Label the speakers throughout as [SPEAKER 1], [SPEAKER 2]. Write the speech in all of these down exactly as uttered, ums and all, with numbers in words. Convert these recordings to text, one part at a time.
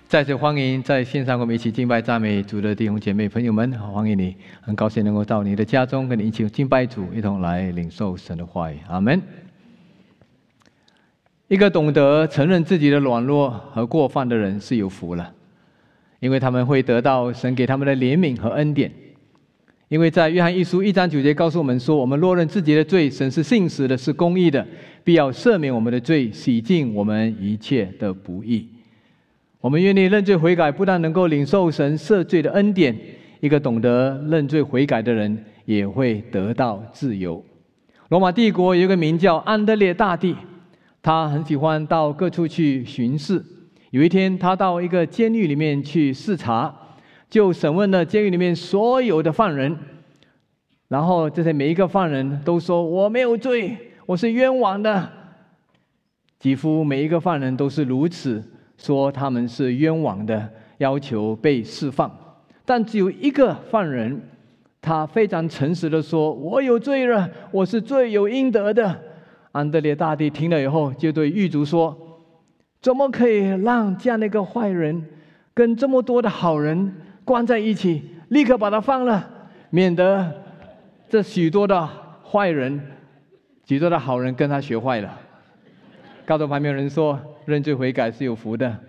[SPEAKER 1] 再次欢迎在线上跟我们一起敬拜赞美主的弟兄姐妹朋友们，欢迎你，很高兴能够到你的家中，跟你一起敬拜主，一同来领受神的话语。阿们。一个懂得承认自己的软弱和过犯的人是有福了，因为他们会得到神给他们的怜悯和恩典。因为在约翰一书一章九节告诉我们说，我们若认自己的罪，神是信实的，是公义的，必要赦免我们的罪，洗净我们一切的不义。我们愿意认罪悔改，不但能够领受神赦罪的恩典，一个懂得认罪悔改的人也会得到自由。罗马帝国有一个名叫安德烈大帝，他很喜欢到各处去巡视。有一天他到一个监狱里面去视察，就审问了监狱里面所有的犯人，然后这些每一个犯人都说，我没有罪，我是冤枉的。几乎每一个犯人都是如此说，他们是冤枉的，要求被释放。但只有一个犯人，他非常诚实的说，我有罪了，我是罪有应得的。安德烈大帝听了以后，就对狱卒说，怎么可以让这样的一个坏人跟这么多的好人关在一起，立刻把他放了，免得这许多的坏人许多的好人跟他学坏了。告诉旁边人说，认罪悔改是有福的。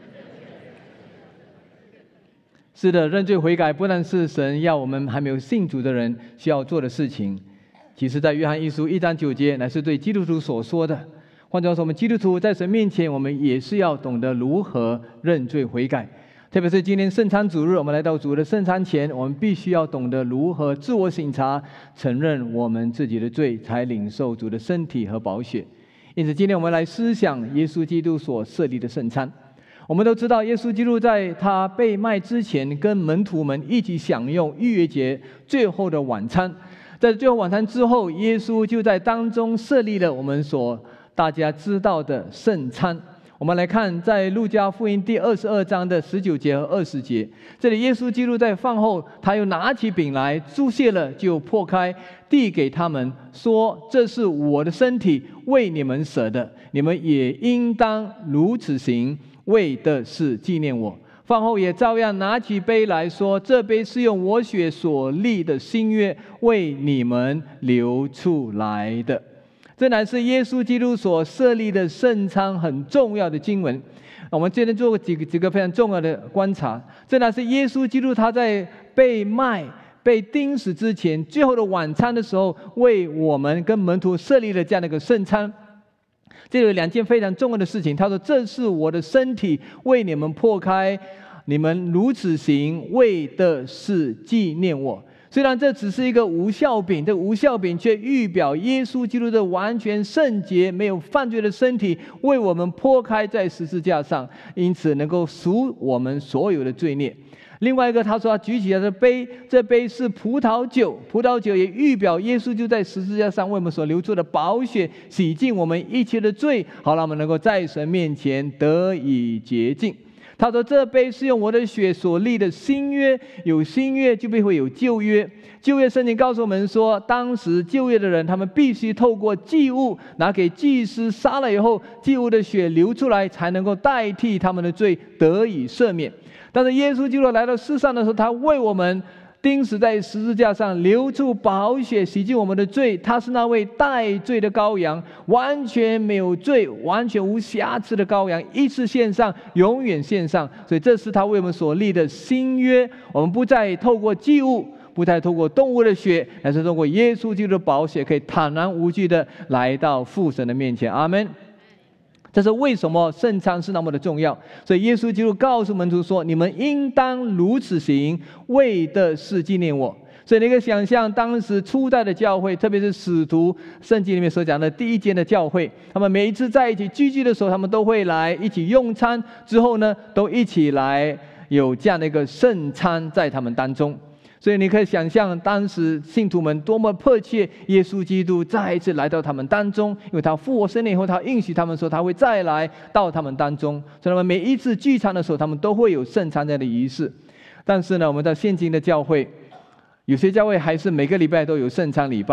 [SPEAKER 1] 是的，认罪悔改不但是神要我们还没有信主的人需要做的事情，其实在约翰一书一章九节乃是对基督徒所说的。换句话说，我们基督徒在神面前，我们也是要懂得如何认罪悔改。特别是今天圣餐主日，我们来到主的圣餐前，我们必须要懂得如何自我省察，承认我们自己的罪，才领受主的身体和宝血。因此今天我们来思想耶稣基督所设立的圣餐。我们都知道，耶稣基督在他被卖之前，跟门徒们一起享用逾越节最后的晚餐。在最后晚餐之后，耶稣就在当中设立了我们所大家知道的圣餐。我们来看在路加福音第二十二章的十九节和二十节，这里耶稣基督在饭后，他又拿起饼来，祝谢了，就破开，递给他们，说，这是我的身体，为你们舍的，你们也应当如此行，为的是纪念我。饭后也照样拿起杯来说，这杯是用我血所立的新约，为你们流出来的。这乃是耶稣基督所设立的圣餐很重要的经文。我们今天做几个几个非常重要的观察。这乃是耶稣基督他在被卖被钉死之前最后的晚餐的时候，为我们跟门徒设立了这样的一个圣餐。这有两件非常重要的事情。他说，这是我的身体，为你们破开，你们如此行，为的是纪念我。虽然这只是一个无酵饼，这无酵饼却预表耶稣基督的完全圣洁、没有犯罪的身体为我们剖开在十字架上，因此能够赎我们所有的罪孽。另外一个，他说他举起来的杯，这杯是葡萄酒，葡萄酒也预表耶稣就在十字架上为我们所流出的宝血，洗净我们一切的罪，好让我们能够在神面前得以洁净。他说，这杯是用我的血所立的新约，有新约就必会有旧约。旧约圣经告诉我们说，当时旧约的人，他们必须透过祭物拿给祭司杀了以后，祭物的血流出来，才能够代替他们的罪得以赦免。但是耶稣基督来到世上的时候，他为我们钉死在十字架上，流出宝血，洗净我们的罪。他是那位代罪的羔羊，完全没有罪，完全无瑕疵的羔羊，一次献上，永远献上。所以这是他为我们所立的新约。我们不再透过祭物，不再透过动物的血，乃是透过耶稣基督的宝血，可以坦然无惧的来到父神的面前。阿们。这是为什么圣餐是那么的重要。所以耶稣基督告诉门徒说，你们应当如此行，为的是纪念我。所以你可以想象，当时初代的教会，特别是使徒圣经里面所讲的第一间的教会，他们每一次在一起聚集的时候，他们都会来一起用餐，之后呢都一起来有这样的一个圣餐在他们当中。所以你可以想象，当时信徒们多么迫切耶稣基督再一次来到他们当中，因为他复活升天以后，他应许他们说他会再来到他们当中。所以他们每一次聚餐的时候，他们都会有圣餐这样的仪式。但是呢，我们在现今的教会，有些教会还是每个礼拜都有圣餐礼拜，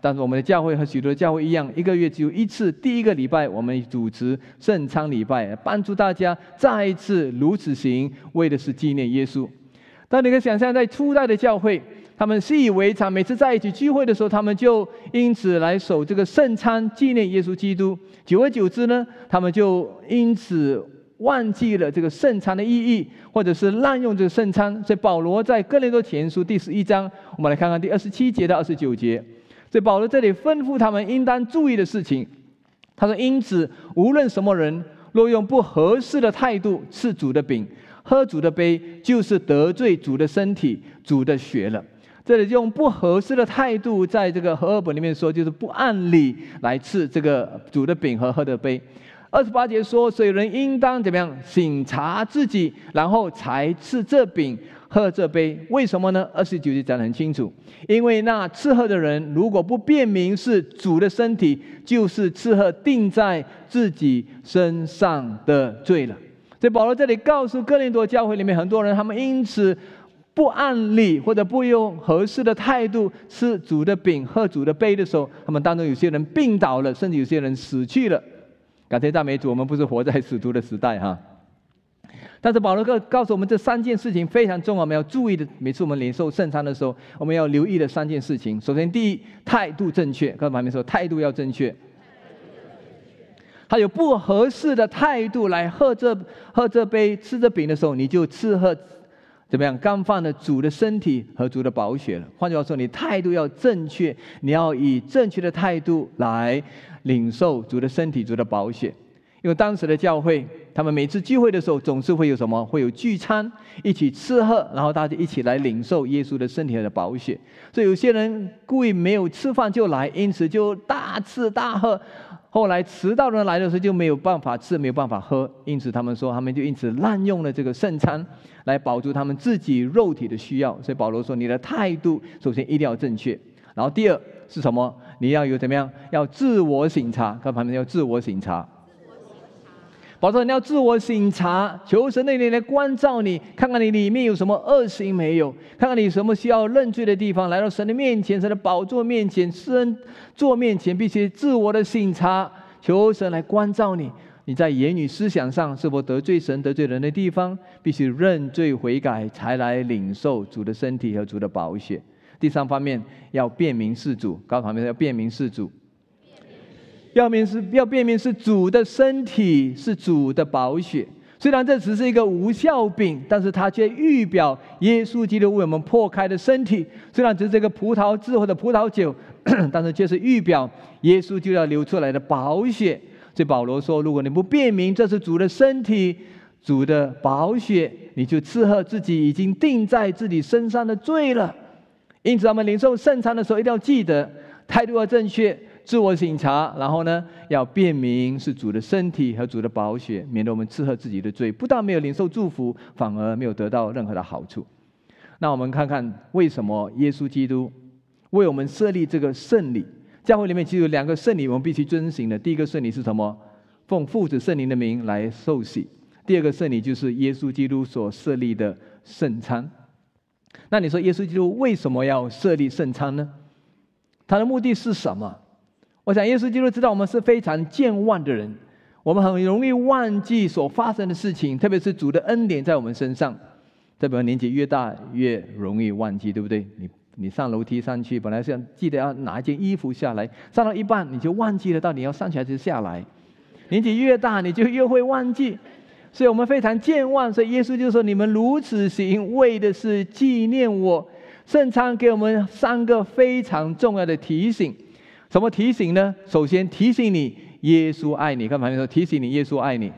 [SPEAKER 1] 但是我们的教会和许多的教会一样，一个月只有一次，第一个礼拜我们主持圣餐礼拜，帮助大家再一次如此行，为的是纪念耶稣。但你可以想象，在初代的教会，他们习以为常，每次在一起聚会的时候，他们就因此来守这个圣餐，纪念耶稣基督。久而久之呢，他们就因此忘记了这个圣餐的意义，或者是滥用这个圣餐。所以保罗在哥林多前书第十一章，我们来看看第二十七节到二十九节。所以保罗这里吩咐他们应当注意的事情，他说：因此无论什么人，若用不合适的态度吃主的饼，喝主的杯，就是得罪主的身体、主的血了。这里用不合适的态度，在这个和合本里面说，就是不按理来吃这个主的饼和喝的杯。二十八节说，所以人应当怎么样省察自己，然后才吃这饼喝这杯。为什么呢？二十九节讲得很清楚，因为那吃喝的人如果不辨明是主的身体，就是吃喝定在自己身上的罪了。所以保罗这里告诉哥林多教会里面很多人，他们因此不按理或者不用合适的态度吃主的饼喝主的杯的时候，他们当中有些人病倒了，甚至有些人死去了。感谢赞美主，我们不是活在使徒的时代哈。但是保罗告诉我们这三件事情非常重要，我们要注意的。每次我们领受圣餐的时候，我们要留意的三件事情。首先，第一，态度正确。刚才旁边说，态度要正确。还有不合适的态度来喝这喝这杯吃这饼的时候，你就吃喝怎么样？干犯了主的身体和主的宝血了。换句话说，你态度要正确，你要以正确的态度来领受主的身体、主的宝血。因为当时的教会，他们每次聚会的时候，总是会有什么？会有聚餐，一起吃喝，然后大家一起来领受耶稣的身体和宝血。所以有些人故意没有吃饭就来，因此就大吃大喝。后来迟到的人来的时候就没有办法吃，没有办法喝，因此他们说，他们就因此滥用了这个圣餐，来保住他们自己肉体的需要。所以保罗说，你的态度首先一定要正确。然后第二是什么？你要有怎么样？要自我省察。看旁边要自我省察。保罗说，你要自我省察，求神那里来关照你，看看你里面有什么恶行没有，看看你有什么需要认罪的地方，来到神的面前，神的宝座面前，施恩座面前，必须自我的省察，求神来关照你。你在言语思想上是否得罪神、得罪人的地方，必须认罪悔改，才来领受主的身体和主的宝血。第三方面，要辨明是主。告诉旁边要辨明是主。要辨是要辨明是主的身体，是主的宝血。虽然这只是一个无效饼，但是它却预表耶稣基督为我们破开的身体。虽然只是这个葡萄汁或者葡萄酒，但是却是预表耶稣就要流出来的宝血。所以保罗说，如果你不辨明这是主的身体、主的宝血，你就吃喝自己已经定在自己身上的罪了。因此我们领受圣餐的时候，一定要记得态度要正确，自我省察，然后呢，要辨明是主的身体和主的宝血，免得我们吃喝自己的罪，不但没有领受祝福，反而没有得到任何的好处。那我们看看为什么耶稣基督为我们设立这个圣礼。教会里面其实有两个圣礼我们必须遵行的。第一个圣礼是什么？奉父子圣灵的名来受洗。第二个圣礼就是耶稣基督所设立的圣餐。那你说耶稣基督为什么要设立圣餐呢？他的目的是什么？我想耶稣基督知道我们是非常健忘的人，我们很容易忘记所发生的事情，特别是主的恩典在我们身上。特别年纪越大越容易忘记，对不对？你你上楼梯上去，本来是记得要拿一件衣服下来，上到一半你就忘记了到底要上去还是下来。年纪越大你就越会忘记，所以我们非常健忘。所以耶稣就说，你们如此行，为的是纪念我。圣餐给我们三个非常重要的提醒。什么提醒呢？首先提醒你耶稣爱你。看旁边说，提醒你耶稣爱你。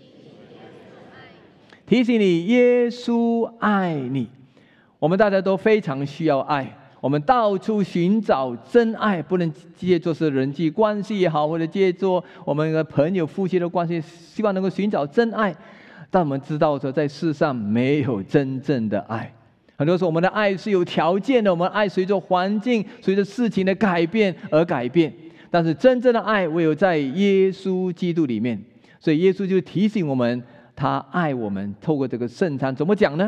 [SPEAKER 1] 提醒你耶稣爱你。我们大家都非常需要爱，我们到处寻找真爱，不能借作是人际关系也好，或者借作我们的朋友夫妻的关系，希望能够寻找真爱。但我们知道说，在世上没有真正的爱。很多时候我们的爱是有条件的，我们爱随着环境、随着事情的改变而改变，但是真正的爱唯有在耶稣基督里面。所以耶稣就提醒我们，他爱我们。透过这个圣餐怎么讲呢？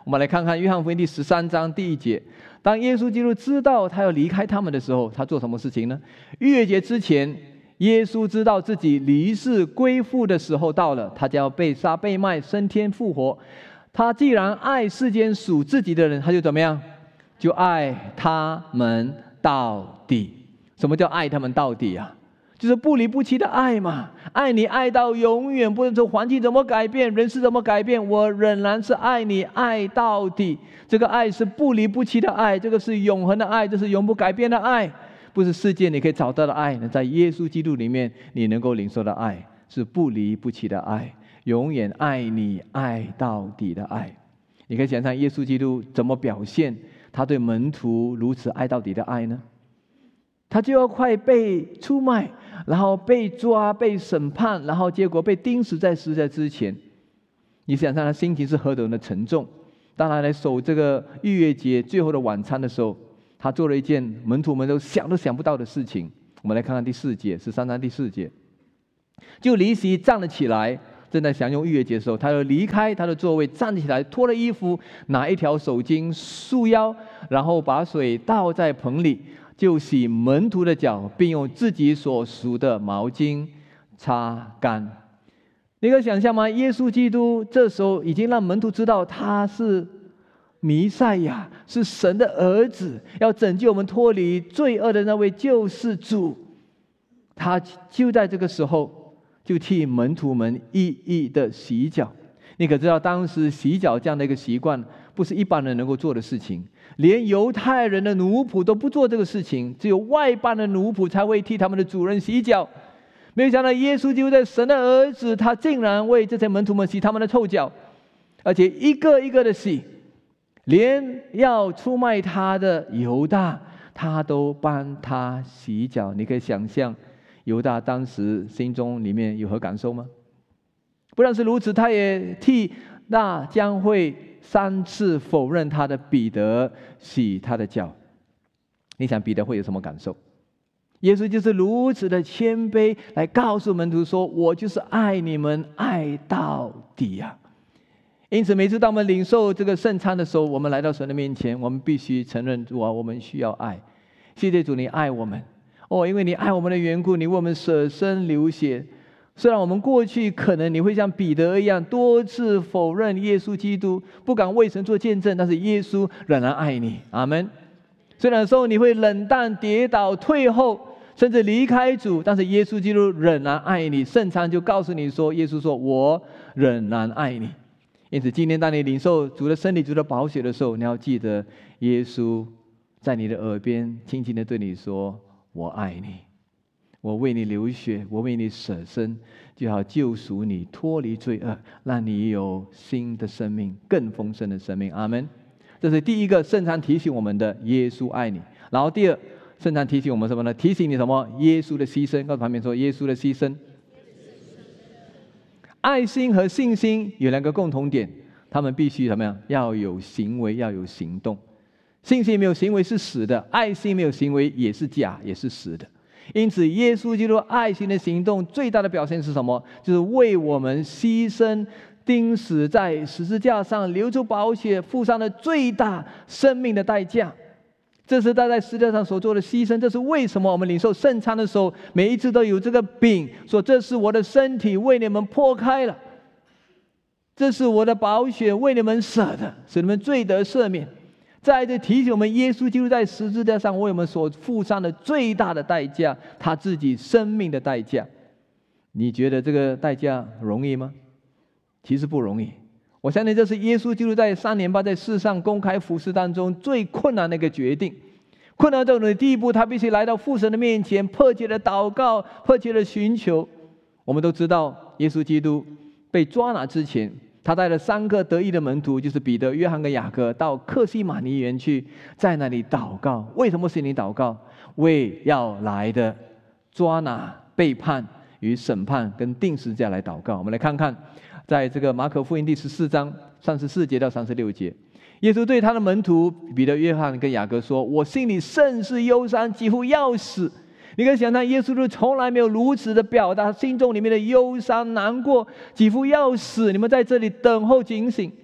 [SPEAKER 1] 我们来看看约翰福音第十三章第一节。当耶稣基督知道他要离开他们的时候，他做什么事情呢？逾越节之前，耶稣知道自己离世归父的时候到了，他将要被杀被卖，升天复活。他既然爱世间属自己的人，他就怎么样？就爱他们到底。什么叫爱他们到底啊？就是不离不弃的爱嘛，爱你爱到永远，不论这环境怎么改变，人事怎么改变，我仍然是爱你爱到底。这个爱是不离不弃的爱，这个是永恒的爱，这是永不改变的爱，不是世界你可以找到的爱呢。在耶稣基督里面你能够领受的爱是不离不弃的爱，永远爱你爱到底的爱。你可以想象耶稣基督怎么表现他对门徒如此爱到底的爱呢？他就要快被出卖，然后被抓被审判，然后结果被钉死在十字架之前，你想想他心情是何等的沉重。当他来守这个逾越节最后的晚餐的时候，他做了一件门徒们都想都想不到的事情。我们来看看第四节，十三章第四节，就离席站了起来，正在享用逾越节的时候，他就离开他的座位，站起来，脱了衣服，拿一条手巾束腰，然后把水倒在盆里，就洗门徒的脚，并用自己所赎的毛巾擦干。你可以想象吗？耶稣基督这时候已经让门徒知道他是弥赛亚，是神的儿子，要拯救我们脱离罪恶的那位救世主。他就在这个时候就替门徒们一一的洗脚。你可知道当时洗脚这样的一个习惯不是一般人能够做的事情，连犹太人的奴仆都不做这个事情，只有外邦的奴仆才会替他们的主人洗脚。没有想到耶稣基督在神的儿子，他竟然为这些门徒们洗他们的臭脚，而且一个一个的洗，连要出卖他的犹大他都帮他洗脚。你可以想象犹大当时心中里面有何感受吗？不但是如此，他也替那将会三次否认他的彼得洗他的脚。你想彼得会有什么感受？耶稣就是如此的谦卑，来告诉门徒说，我就是爱你们爱到底啊。因此每次当我们领受这个圣餐的时候，我们来到神的面前，我们必须承认主啊，我们需要爱。谢谢主，你爱我们哦，因为你爱我们的缘故，你为我们舍身流血。虽然我们过去可能你会像彼得一样多次否认耶稣基督，不敢为神做见证，但是耶稣仍然爱你。阿们。虽然有时候你会冷淡跌倒退后，甚至离开主，但是耶稣基督仍然爱你。圣餐就告诉你说，耶稣说，我仍然爱你。因此今天当你领受主的身体主的宝血的时候，你要记得耶稣在你的耳边轻轻地对你说，我爱你，我为你流血，我为你舍身，就好救赎你脱离罪恶，让你有新的生命，更丰盛的生命。阿们。这是第一个圣餐提醒我们的，耶稣爱你。然后第二，圣餐提醒我们什么呢？提醒你什么？耶稣的牺牲。告诉旁边说，耶稣的牺牲。爱心和信心有两个共同点，他们必须怎么样？要有行为，要有行动。信心没有行为是死的，爱心没有行为也是假，也是死的。因此耶稣基督爱心的行动最大的表现是什么？就是为我们牺牲，钉死在十字架上，流出宝血，付上了最大生命的代价。这是他在十字架上所做的牺牲。这是为什么我们领受圣餐的时候，每一次都有这个饼，说这是我的身体为你们破开了，这是我的宝血为你们舍的，使你们罪得赦免。再次提醒我们，耶稣基督在十字架上为我们所付上的最大的代价，他自己生命的代价。你觉得这个代价容易吗？其实不容易。我相信这是耶稣基督在三年半在世上公开服事当中最困难的一个决定。困难到的地步，他必须来到父神的面前，迫切的祷告，迫切的寻求。我们都知道，耶稣基督被抓拿之前，他带了三个得意的门徒，就是彼得、约翰跟雅各，到客西马尼园去，在那里祷告。为什么是你祷告？为要来的抓拿、背叛与审判跟定十字架来祷告。我们来看看，在这个马可福音第十四章三十四节到三十六节，耶稣对他的门徒彼得、约翰跟雅各说：“我心里甚是忧伤，几乎要死。”你可以想象，耶稣就从来没有如此的表达心中里面的忧伤、难过，几乎要死。你们在这里等候警醒。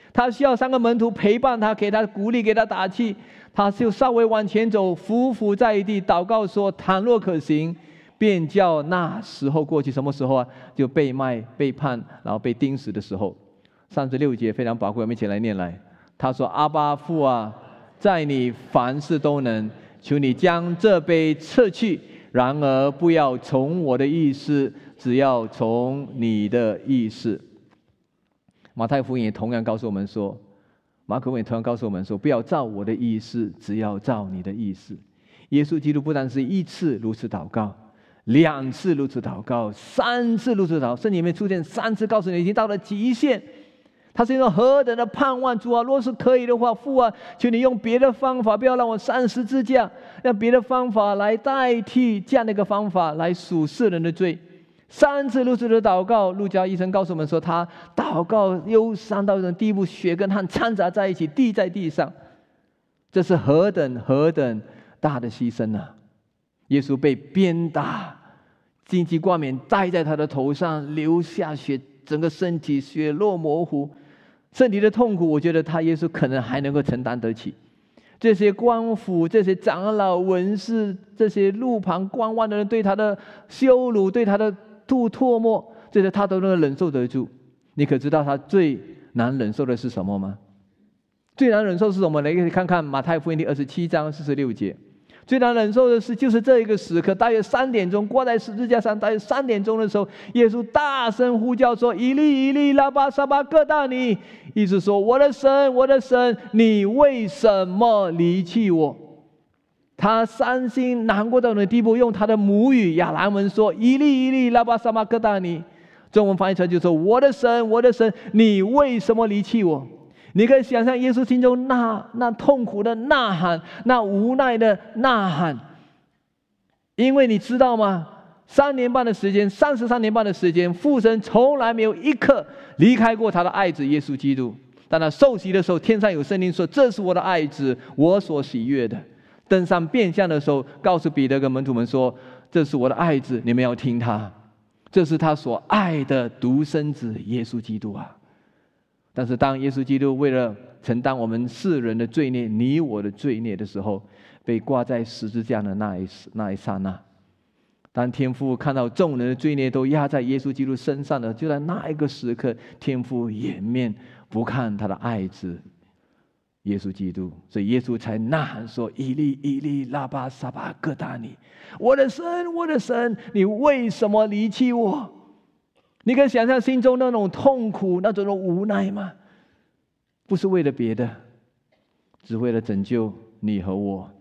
[SPEAKER 1] 他需要三个门徒陪伴他，给他鼓励，给他打气。他就稍微往前走，匍匐在地，祷告说：“倘若可行，便叫那时候过去。”什么时候啊？就被卖、背叛，然后被钉死的时候。三十六节非常宝贵，我们一起来念来。他说：“阿爸父啊，在你凡事都能，求你将这杯撤去。然而不要从我的意思，只要从你的意思。”马太福音也同样告诉我们说，马可福音也同样告诉我们说，不要照我的意思，只要照你的意思。耶稣基督不但是一次如此祷告，两次如此祷告，三次如此祷告，圣经里面出现三次，告诉你已经到了极限。他是一种何等的盼望，主啊，若是可以的话，父啊，求你用别的方法，不要让我上十字架，让别的方法来代替这样的一个方法来赎世人的罪。三次如此的祷告，路加医生告诉我们说，他祷告忧伤到一种地步，血跟汗掺杂在一起，滴在地上。这是何等何等大的牺牲啊！耶稣被鞭打，荆棘冠冕戴在他的头上，流下血，整个身体血肉模糊，身体的痛苦，我觉得他耶稣可能还能够承担得起。这些官府、这些长老、文士、这些路旁观望的人对他的羞辱、对他的吐唾沫，这些他都能忍受得住。你可知道他最难忍受的是什么吗？最难忍受是什么？你可以看看马太福音第二十七章四十六节。最难忍受的是，就是这一个时刻，大约三点钟，挂在十字架上，大约三点钟的时候，耶稣大声呼叫说：“以利以利，拉巴撒巴各大尼！”意思说：“我的神，我的神，你为什么离弃我？”他伤心难过到的地步，用他的母语亚兰文说：“以利以利，拉巴撒巴各大尼。”中文翻译成就说：“我的神，我的神，你为什么离弃我？”你可以想象耶稣心中那那痛苦的呐喊，那无奈的呐喊。因为你知道吗？三年半的时间，三十三年半的时间，父神从来没有一刻离开过他的爱子耶稣基督。当他受洗的时候，天上有声音说：“这是我的爱子，我所喜悦的。”登上变相的时候，告诉彼得跟门徒们说：“这是我的爱子，你们要听他。这是他所爱的独生子耶稣基督啊！”但是当耶稣基督为了承担我们世人的罪孽，你我的罪孽的时候，被挂在十字架的那一那一刹那，当天父看到众人的罪孽都压在耶稣基督身上的，就在那一个时刻，天父掩面不看他的爱子耶稣基督，所以耶稣才呐喊说：“以利以利，拉巴撒巴各大尼！我的神，我的神，你为什么离弃我？”你可以想象心中那种痛苦，那种无奈吗？不是为了别的，只为了拯救你和我。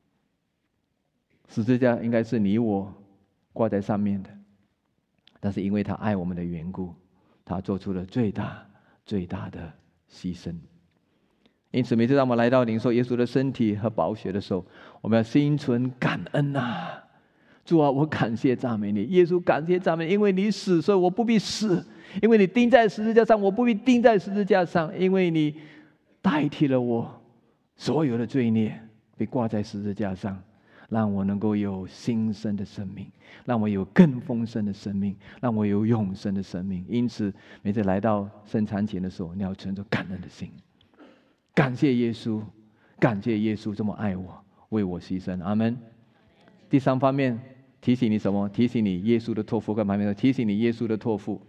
[SPEAKER 1] 十字架应该是你我挂在上面的，但是因为他爱我们的缘故，他做出了最大最大的牺牲。因此每次当我们来到领受耶稣的身体和宝血的时候，我们要心存感恩啊！主啊，我感谢赞美你，耶稣感谢赞美你，因为你死，所以我不必死；因为你钉在十字架上，我不必钉在十字架上；因为你代替了我所有的罪孽，被挂在十字架上，让我能够有新生的生命，让我有更丰盛的生命，让我有永生的生命。因此每次来到圣餐前的时候，你要存着感恩的心，感谢耶稣，感谢耶稣这么爱我，为我牺牲。阿们。第三方面提醒你什么？提醒你耶稣的托付。跟旁边说，提醒你耶稣的托付。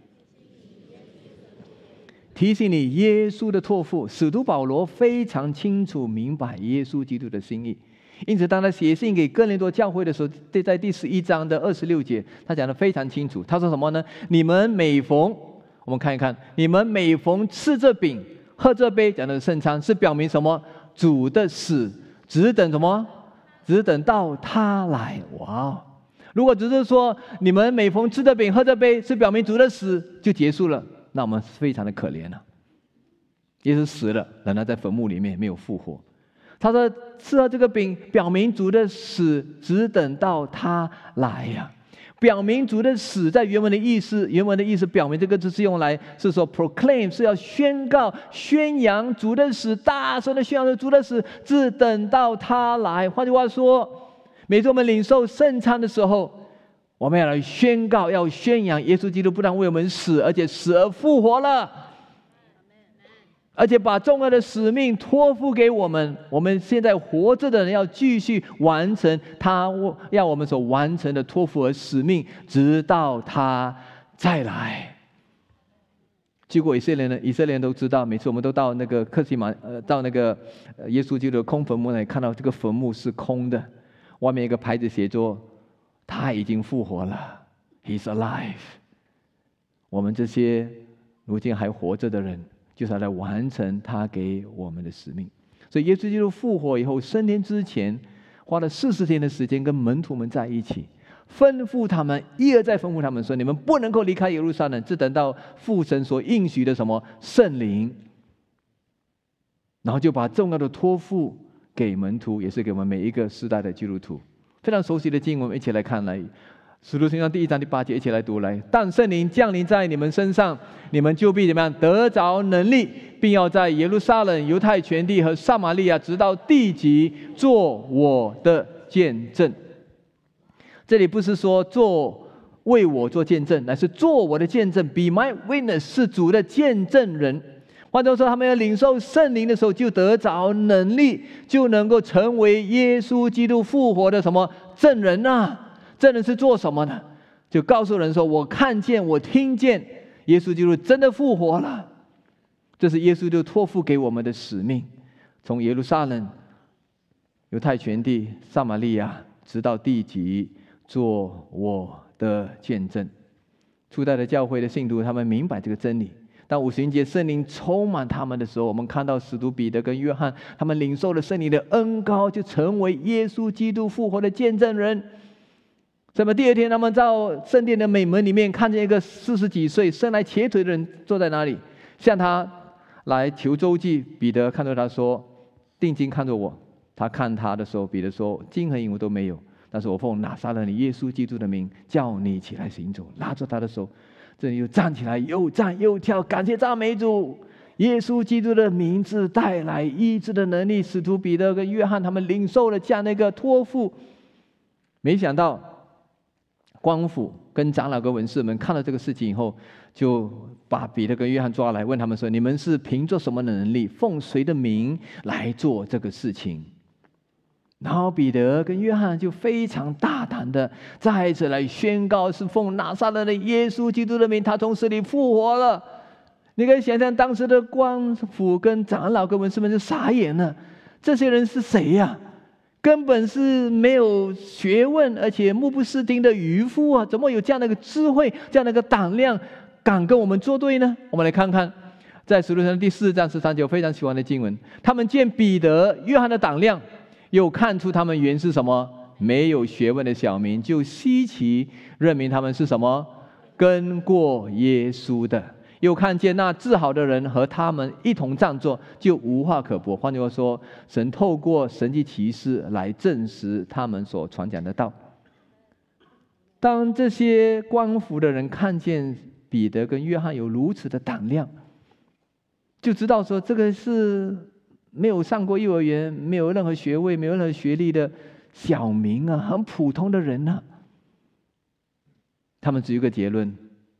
[SPEAKER 1] 提醒你耶稣的托付。使徒保罗非常清楚明白耶稣基督的心意，因此当他写信给哥林多教会的时候，在第十一章的二十六节，他讲得非常清楚。他说什么呢？你们每逢，我们看一看，你们每逢吃这饼喝这杯，讲的是圣餐，是表明什么？主的死，只等什么？只等到他来。哇！如果只是说你们每逢吃这饼喝这杯是表明主的死就结束了，那我们非常的可怜啊！耶稣死了，然后在坟墓里面没有复活。他说吃了这个饼，表明主的死只等到他来呀、啊。表明主的死在原文的意思，原文的意思表明这个字是用来是说 proclaim， 是要宣告、宣扬主的死，大声的宣扬主的死，只等到他来。换句话说，每次我们领受圣餐的时候，我们要来宣告、要宣扬耶稣基督不但为我们死，而且死而复活了。 而且把重要的使命托付给我们。我们现在活着的人要继续完成他要我们所完成的托付和使命，直到他再来。结果以色列人，以色列人都知道，每次我们都到那个克西马，呃，到那个耶稣基督的空坟墓那里，看到这个坟墓是空的，外面一个牌子写着他已经复活了 ，He's alive。我们这些如今还活着的人，就是要来完成他给我们的使命。所以耶稣基督复活以后，升天之前，花了四十天的时间跟门徒们在一起，吩咐他们，一而再吩咐他们说：你们不能够离开耶路撒冷，只等到父神所应许的什么圣灵。然后就把重要的托付给门徒，也是给我们每一个时代的基督徒。非常熟悉的经文，我们一起来看来。使徒行传第一章第八节，一起来读来。但圣灵降临在你们身上，你们就必怎么样？得着能力，并要在耶路撒冷、犹太全地和撒玛利亚，直到地极，做我的见证。这里不是说做为我做见证，乃是做我的见证。Be my witness 是主的见证人。换句话说，他们要领受圣灵的时候，就得着能力，就能够成为耶稣基督复活的什么证人啊？证人是做什么呢？就告诉人说：我看见，我听见耶稣基督真的复活了。这是耶稣基督托付给我们的使命，从耶路撒冷、犹太全地、撒玛利亚，直到地极，做我的见证。初代的教会的信徒，他们明白这个真理。当五旬节圣灵充满他们的时候，我们看到使徒彼得跟约翰，他们领受了圣灵的恩膏，就成为耶稣基督复活的见证人。那么第二天，他们到圣殿的美门里面，看见一个四十几岁生来瘸腿的人坐在那里，向他来求周济。彼得看着他说：定睛看着我。他看他的时候，彼得说：金和银我都没有，但是我奉拿撒勒人耶稣基督的名，叫你起来行走。拉着他的手，这里又站起来，又站又跳，感谢赞美主。耶稣基督的名字带来医治的能力。使徒彼得跟约翰他们领受了这样的一个托付。没想到官府跟长老跟文士们看到这个事情以后，就把彼得跟约翰抓来，问他们说：你们是凭着什么能力，奉谁的名来做这个事情？然后彼得跟约翰就非常大胆的再一次来宣告，是奉拿撒勒的耶稣基督的名，他从死里复活了。你可以想象当时的官府跟长老跟文士们就傻眼了，这些人是谁呀、啊？根本是没有学问，而且目不识丁的渔夫啊！怎么有这样的一个智慧，这样的一个胆量，敢跟我们作对呢？我们来看看，在使徒行传第四章十三节，我非常喜欢的经文。他们见彼得、约翰的胆量，又看出他们原是什么没有学问的小民，就稀奇，认明他们是什么跟过耶稣的。又看见那治好的人和他们一同站坐，就无话可驳。换句话说，神透过神迹奇事来证实他们所传讲的道。当这些官府的人看见彼得跟约翰有如此的胆量，就知道说这个是没有上过幼儿园、没有任何学位、没有任何学历的小民啊，很普通的人啊。他们只有一个结论：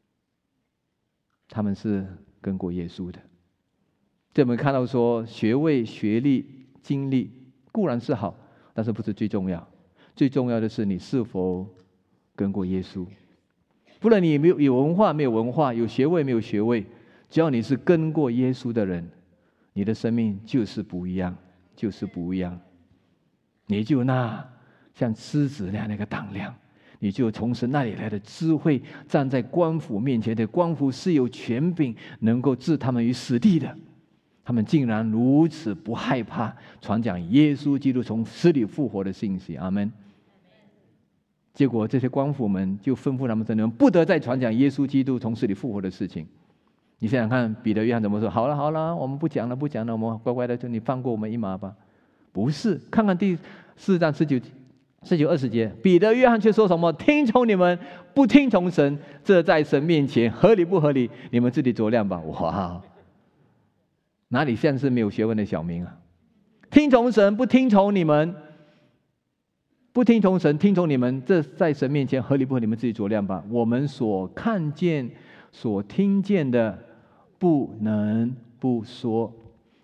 [SPEAKER 1] 他们是跟过耶稣的。这我们看到说，学位、学历、经历固然是好，但是不是最重要。最重要的是你是否跟过耶稣。不论你有没有有文化没有文化，有学位没有学位，只要你是跟过耶稣的人，你的生命就是不一样，就是不一样。你就那像狮子那样的一个胆量，你就从神那里来的智慧，站在官府面前的官府是有权柄，能够置他们于死地的。他们竟然如此不害怕传讲耶稣基督从死里复活的信息。阿们。结果这些官府们就吩咐他们说：你们不得再传讲耶稣基督从死里复活的事情。你想想看，彼得、约翰怎么说？好了好了，我们不讲了不讲了，我们乖乖的，就你放过我们一马吧。不是，看看第四章十九十九二十节，彼得、约翰却说什么？听从你们，不听从神，这在神面前合理不合理？你们自己酌量吧。哇，哪里像是没有学问的小民啊？听从神，不听从你们，不听从神，听从你们，这在神面前合理不合理？你们自己酌量吧。我们所看见、所听见的，不能不说。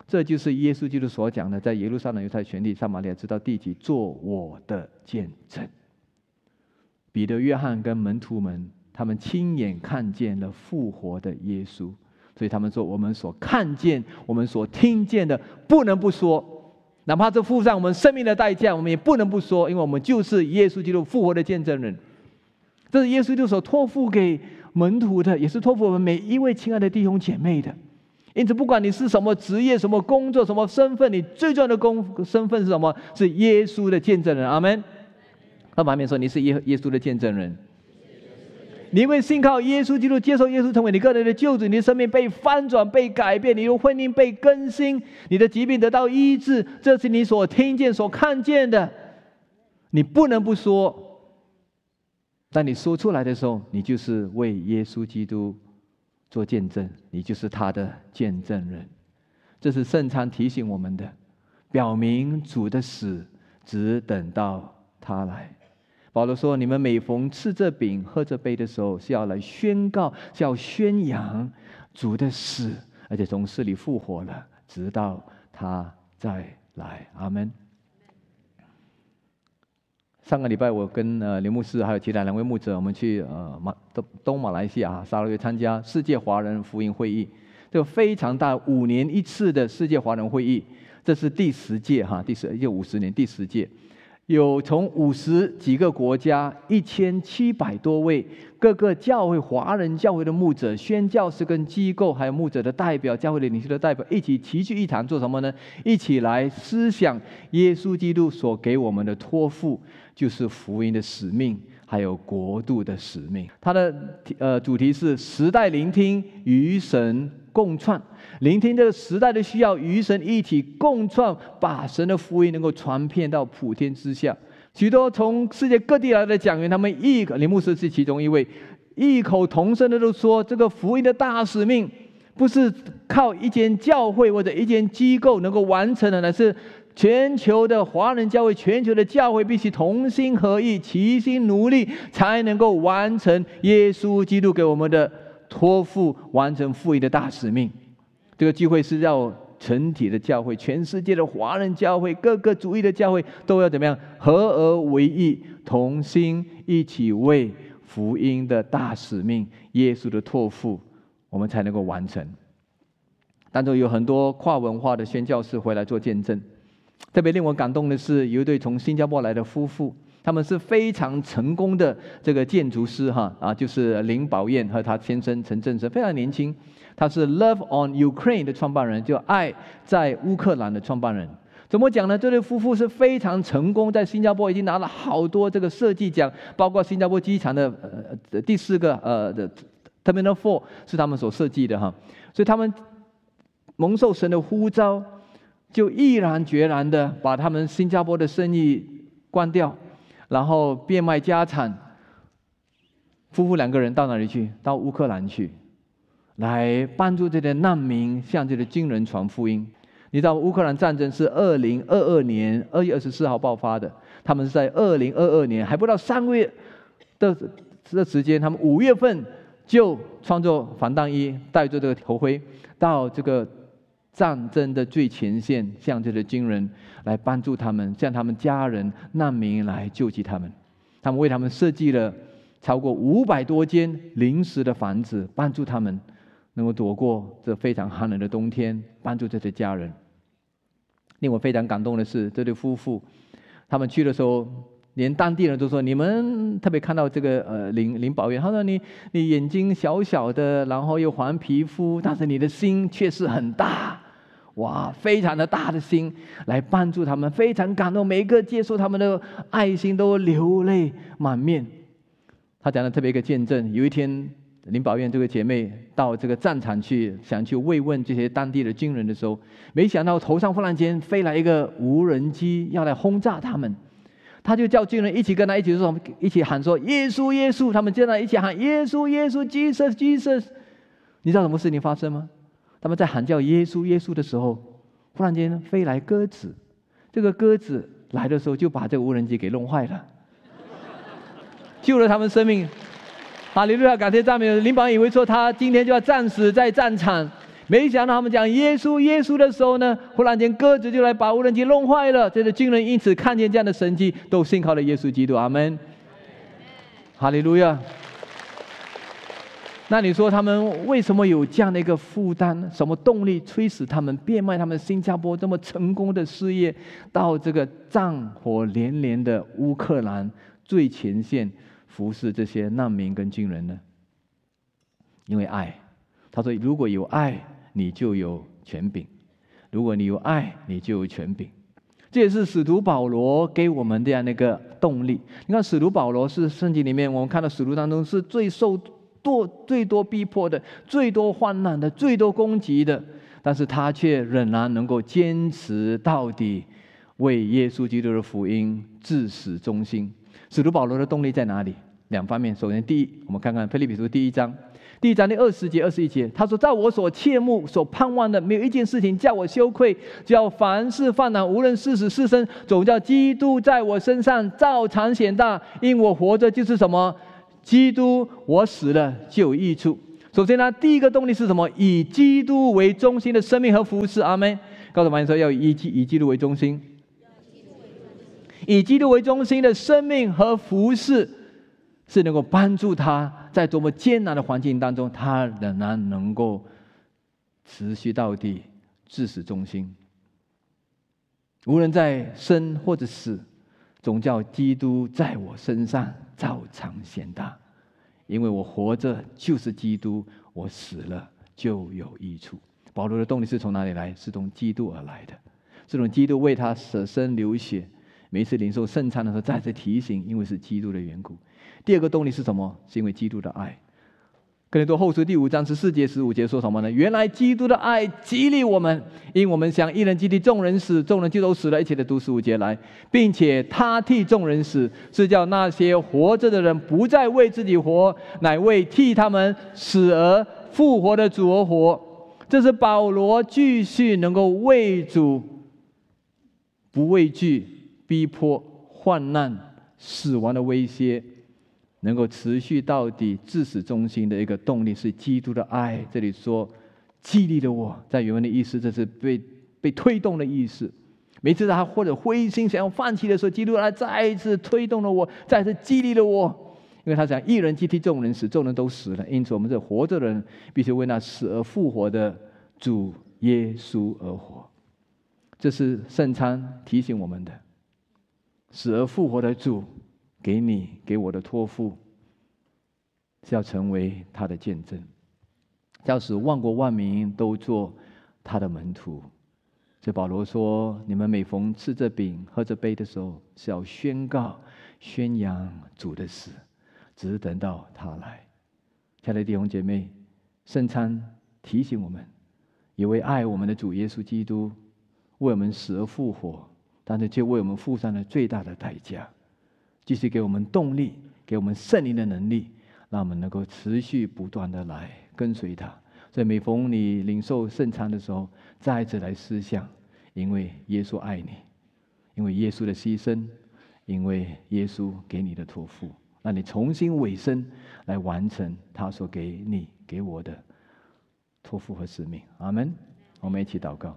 [SPEAKER 1] 这就是耶稣基督所讲的，在耶路撒冷、犹太全地、撒玛利亚直到地极，做我的见证。彼得、约翰跟门徒们，他们亲眼看见了复活的耶稣，所以他们说：我们所看见、我们所听见的，不能不说，哪怕这付上我们生命的代价，我们也不能不说，因为我们就是耶稣基督复活的见证人。这是耶稣基督所托付给门徒的，也是托付我们每一位亲爱的弟兄姐妹的。因此，不管你是什么职业、什么工作、什么身份，你最重要的工身份是什么？是耶稣的见证人。阿们。那旁边说你是耶耶稣的见证人，你因为信靠耶稣基督，接受耶稣成为你个人的救主，你的生命被翻转、被改变，你的婚姻被更新，你的疾病得到医治，这是你所听见、所看见的。你不能不说，当你说出来的时候，你就是为耶稣基督做见证，你就是他的见证人。这是圣餐提醒我们的，表明主的死只等到他来。保罗说：你们每逢吃这饼、喝这杯的时候，是要来宣告，是要宣扬主的死，而且从死里复活了，直到他再来。阿们。上个礼拜，我跟呃林牧师还有其他两位牧者，我们去呃马东东马来西亚沙捞越参加世界华人福音会议，这个非常大，五年一次的世界华人会议，这是第十届哈，第十就五十年第十届。有从五十几个国家，一千七百多位各个教会、华人教会的牧者、宣教士跟机构，还有牧者的代表、教会的领袖的代表，一起齐聚一堂，做什么呢？一起来思想耶稣基督所给我们的托付，就是福音的使命，还有国度的使命。它的呃主题是时代聆听，与神共创。聆听这个时代的需要，与神一起共创，把神的福音能够传遍到普天之下。许多从世界各地来的讲员，他们异口，林牧师是其中一位，异口同声的都说，这个福音的大使命不是靠一间教会或者一间机构能够完成的，乃是全球的华人教会、全球的教会必须同心合意、齐心努力，才能够完成耶稣基督给我们的托付，完成福音的大使命。这个聚会是要全体的教会，全世界的华人教会，各个族裔的教会都要怎么样合而为一，同心一起为福音的大使命、耶稣的托付，我们才能够完成。当中有很多跨文化的宣教士回来做见证，特别令我感动的是，有一对从新加坡来的夫妇，他们是非常成功的这个建筑师哈啊，就是林宝燕和他先生陈振生，非常年轻。他是 Love on Ukraine 的创办人，就爱在乌克兰的创办人。怎么讲呢？这对夫妇是非常成功，在新加坡已经拿了好多这个设计奖，包括新加坡机场的呃第四个呃的 Terminal Four 是他们所设计的哈。所以他们蒙受神的呼召，就毅然决然的把他们新加坡的生意关掉，然后变卖家产。夫妇两个人到哪里去？到乌克兰去。来帮助这些难民向这些军人传福音。你知道乌克兰战争是二零二二年二月二十四号爆发的，他们是在二零二二年还不到三个月的的时间，他们五月份就穿着防弹衣，戴着这个头盔，到这个战争的最前线，向这些军人来帮助他们，向他们家人难民来救济他们。他们为他们设计了超过五百多间临时的房子，帮助他们能够躲过这非常寒冷的冬天，帮助这些家人。令我非常感动的是，这对夫妇他们去的时候，连当地人都说：“你们特别看到这个呃林林宝燕，他说你你眼睛小小的，然后又黄皮肤，但是你的心却是很大，哇，非常的大的心来帮助他们，非常感动，每一个接受他们的爱心都流泪满面。”他讲的特别一个见证，有一天林宝燕这个姐妹到这个战场去，想去慰问这些当地的军人的时候，没想到头上忽然间飞来一个无人机，要来轰炸他们。他就叫军人一起跟他一起说，一起喊说：“耶稣，耶稣！”他们跟他一起喊：“耶稣，耶稣 ，Jesus Jesus！” 你知道什么事情发生吗？他们在喊叫耶稣耶稣的时候，忽然间飞来鸽子。这个鸽子来的时候，就把这个无人机给弄坏了，救了他们生命。哈利路亚，感谢赞美。林宝以为说他今天就要战死在战场， 没想到他们讲耶稣耶稣的时候呢，忽然间鸽子就来把无人机弄坏了。这些军人因此看见这样的神迹，都信靠了耶稣基督。阿们，哈利路亚。那你说他们为什么有这样的一个负担？什么动力催使他们变卖他们新加坡这么成功的事业，到这个战火连连的乌克兰最前线服侍这些难民跟军人呢？因为爱。他说如果有爱，你就有权柄；如果你有爱，你就有权柄。这也是使徒保罗给我们这样的一个动力。你看使徒保罗是圣经里面我们看到使徒当中是最受多最多逼迫的，最多患难的，最多攻击的，但是他却仍然能够坚持到底，为耶稣基督的福音至死忠心。使徒保罗的动力在哪里？两方面。首先第一，我们看看腓立比书第一章第一章的二十节二十一节，他说在我所切慕所盼望的没有一件事情叫我羞愧，只要凡事犯难，无论是死是生，总叫基督在我身上照常显大，因我活着就是什么？基督，我死了就有益处。首先呢，第一个动力是什么？以基督为中心的生命和服事。阿们。告诉朋友说，要以以基督为中心，以基督为中心的生命和服事，是能够帮助他在多么艰难的环境当中，他仍然能够持续到底，至死忠心。无论在生或者死，总叫基督在我身上照常显大，因为我活着就是基督，我死了就有益处。保罗的动力是从哪里来？是从基督而来的，是从基督为他舍身流血。每一次领受圣餐的时候再次提醒，因为是基督的缘故。第二个动力是什么？是因为基督的爱。哥林多后书第五章十四节十五节说什么呢？原来基督的爱激励我们，因我们想一人既替众人死，众人就都死了。一起的读十五节来，并且他替众人死，是叫那些活着的人不再为自己活，乃为替他们死而复活的主而活。这是保罗继续能够为主不畏惧逼迫、患难、死亡的威胁，能够持续到底、至死忠心的一个动力，是基督的爱。这里说激励了我，在原文的意思，这是被被推动的意思。每次他或者灰心想要放弃的时候，基督的爱再一次推动了我，再一次激励了我。因为他讲一人既替众人死，众人都死了，因此我们这活着的人必须为那死而复活的主耶稣而活。这是圣餐提醒我们的，死而复活的主给你给我的托付，是要成为他的见证，要使万国万民都做他的门徒。所以保罗说，你们每逢吃这饼喝这杯的时候，是要宣告宣扬主的死，只等到他来。亲爱的弟兄姐妹，圣餐提醒我们，也为爱我们的主耶稣基督为我们死而复活，但是却为我们付上了最大的代价，继续给我们动力，给我们圣灵的能力，让我们能够持续不断的来跟随他。所以每逢你领受圣餐的时候，再一次来思想，因为耶稣爱你，因为耶稣的牺牲，因为耶稣给你的托付，让你重新委身来完成他所给你给我的托付和使命。阿们。我们一起祷告。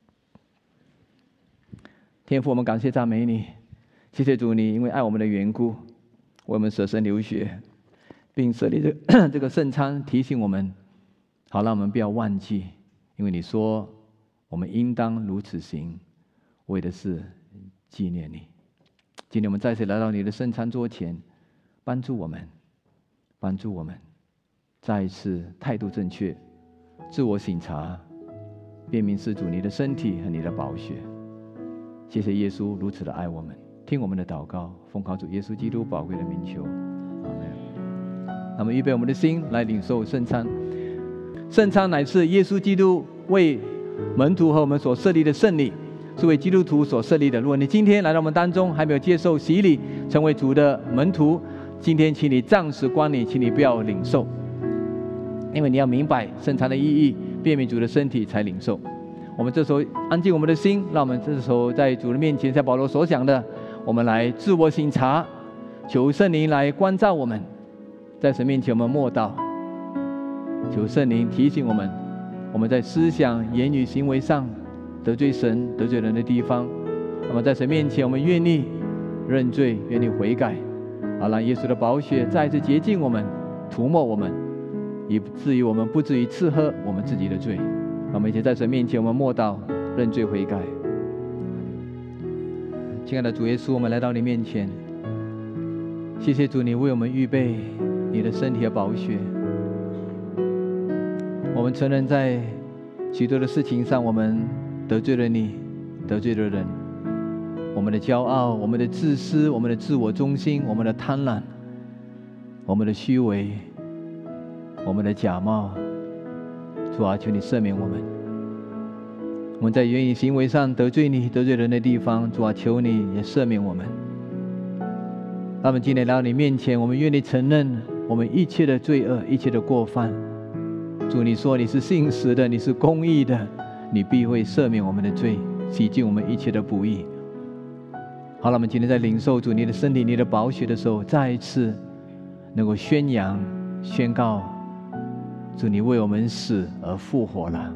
[SPEAKER 1] 天父，我们感谢赞美你，谢谢主，你因为爱我们的缘故，为我们舍身流血，并设立这这个圣餐，提醒我们，好让我们不要忘记，因为你说我们应当如此行，为的是纪念你。今天我们再次来到你的圣餐桌前，帮助我们，帮助我们再一次态度正确，自我省察，辨明是主你的身体和你的宝血。谢谢耶稣如此的爱我们，听我们的祷告，奉靠主耶稣基督宝贵的名求，阿门。那么预备我们的心来领受圣餐。圣餐乃是耶稣基督为门徒和我们所设立的圣礼，是为基督徒所设立的。如果你今天来到我们当中，还没有接受洗礼，成为主的门徒，今天请你暂时关礼，请你不要领受，因为你要明白圣餐的意义，辨明主的身体才领受。我们这时候安静我们的心，让我们这时候在主的面前，像保罗所讲的，我们来自我省察，求圣灵来关照我们，在神面前我们默祷，求圣灵提醒我们， 我们在思想、言语、行为上得罪神、得罪人的地方，那么在神面前，我们愿意认罪，愿意悔改，好让耶稣的宝血再次洁净我们，涂抹我们，以至于我们不至于吃喝我们自己的罪。我们一起在神面前，我们默祷认罪悔改。亲爱的主耶稣，我们来到你面前，谢谢主，你为我们预备你的身体和宝血。我们承认在许多的事情上，我们得罪了你，得罪了人。我们的骄傲，我们的自私，我们的自我中心，我们的贪婪，我们的虚伪，我们的假冒，主啊，求你赦免我们。我们在言语行为上得罪你、得罪人的地方，主啊，求你也赦免我们。那么今天来到你面前，我们愿意承认我们一切的罪恶、一切的过犯。主，你说你是信实的，你是公义的，你必会赦免我们的罪，洗净我们一切的不义。好了，我们今天在领受主你的身体、你的宝血的时候，再一次能够宣扬、宣告，主你为我们死而复活了。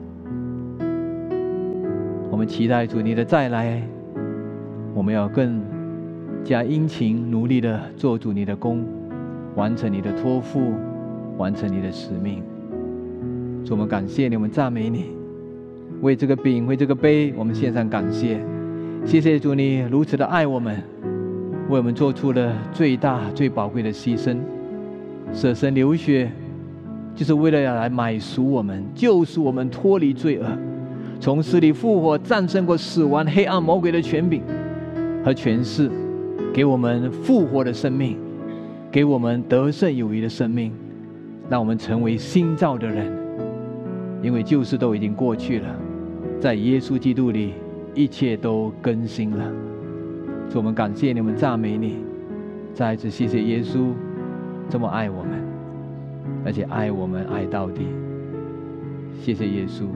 [SPEAKER 1] 我们期待主你的再来，我们要更加殷勤努力的做主你的工，完成你的托付，完成你的使命。主，我们感谢你，我们赞美你，为这个饼，为这个杯，我们献上感谢。谢谢主，你如此的爱我们，为我们做出了最大最宝贵的牺牲，舍身流血，就是为了要来买赎我们，救赎我们脱离罪恶，从死里复活，战胜过死亡、黑暗、魔鬼的权柄和权势，给我们复活的生命，给我们得胜有余的生命，让我们成为新造的人。因为旧事都已经过去了，在耶稣基督里一切都更新了。主，我们感谢你，我们赞美你，再一次谢谢耶稣这么爱我们，而且爱我们爱到底。谢谢耶稣。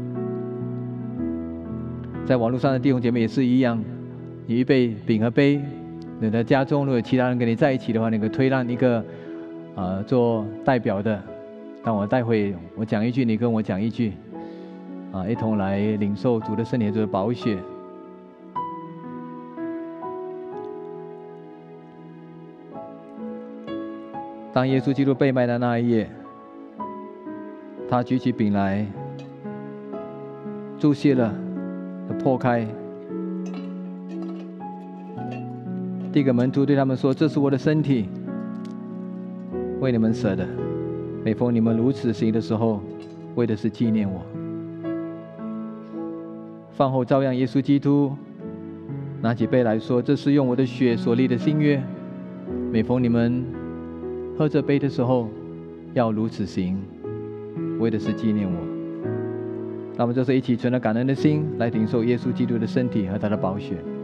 [SPEAKER 1] 在网络上的弟兄姐妹也是一样，你预备饼和杯，你的家中如果有其他人跟你在一起的话，你可以推让一个呃做代表的，当我待会我讲一句，你跟我讲一句，啊，一同来领受主的身体、主的宝血。当耶稣基督被卖的那一夜，他举起饼来，注谢了，破开。第一个门徒对他们说：“这是我的身体，为你们舍的。每逢你们如此行的时候，为的是纪念我。”饭后照样，耶稣基督拿起杯来说：“这是用我的血所立的新约。每逢你们喝这杯的时候，要如此行，为的是纪念我。”那么，这是一起存了感恩的心来领受耶稣基督的身体和他的宝血。